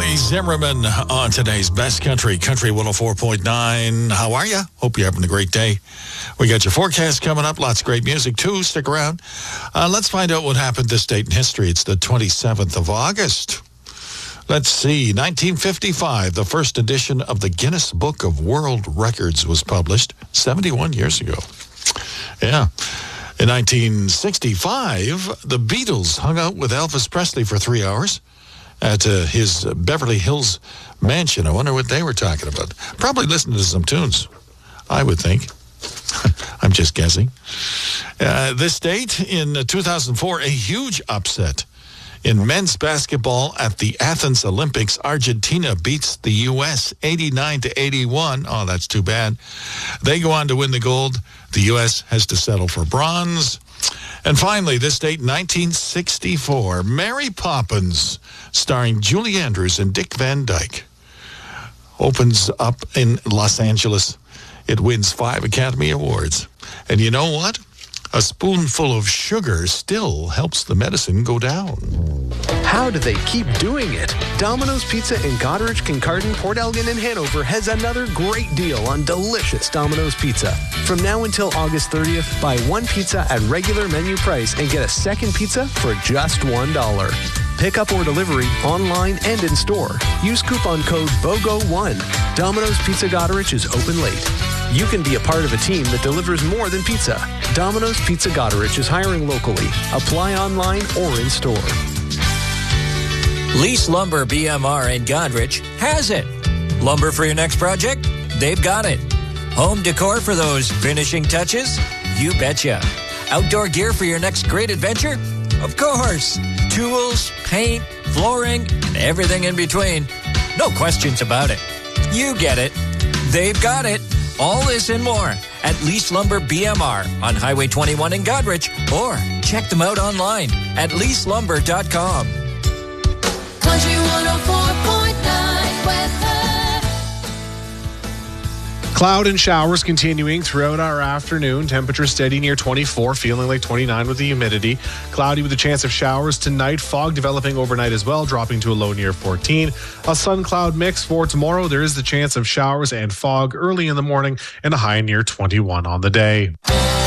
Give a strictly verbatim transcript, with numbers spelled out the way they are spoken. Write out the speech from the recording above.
Roy Zimmerman on today's Best Country, Country one oh four point nine. How are you? Hope you're having a great day. We got your forecast coming up. Lots of great music, too. Stick around. Uh, let's find out what happened this date in history. It's the twenty-seventh of August. Let's see. nineteen fifty-five, the first edition of the Guinness Book of World Records was published seventy-one years ago. Yeah. In nineteen sixty-five, the Beatles hung out with Elvis Presley for three hours at uh, his Beverly Hills mansion. I wonder what they were talking about. Probably listening to some tunes, I would think. I'm just guessing. Uh, this date, in two thousand four, a huge upset. In men's basketball at the Athens Olympics, Argentina beats the U S eighty-nine to eighty-one. Oh, that's too bad. They go on to win the gold. The U S has to settle for bronze. And finally, this date, nineteen sixty-four, Mary Poppins, starring Julie Andrews and Dick Van Dyke, opens up in Los Angeles. It wins five Academy Awards. And you know what? A spoonful of sugar still helps the medicine go down. How do they keep doing it? Domino's Pizza in Goderich, Kincardine, Port Elgin, and Hanover has another great deal on delicious Domino's Pizza. From now until August thirtieth, buy one pizza at regular menu price and get a second pizza for just one dollar. Pick up or delivery, online and in store. Use coupon code B O G O one. Domino's Pizza Goderich is open late. You can be a part of a team that delivers more than pizza. Domino's Pizza Goderich is hiring locally. Apply online or in store. Lease Lumber B M R in Goderich has it. Lumber for your next project? They've got it. Home decor for those finishing touches? You betcha. Outdoor gear for your next great adventure? Of course. Tools, paint, flooring, and everything in between. No questions about it. You get it. They've got it. All this and more at Lease Lumber B M R on Highway twenty-one in Goderich, or check them out online at lease lumber dot com. Country one oh four point nine weather. Cloud and showers continuing throughout our afternoon. Temperature steady near twenty-four, feeling like twenty-nine with the humidity. Cloudy with a chance of showers tonight. Fog developing overnight as well, dropping to a low near fourteen. A sun-cloud mix for tomorrow. There is the chance of showers and fog early in the morning and a high near twenty-one on the day.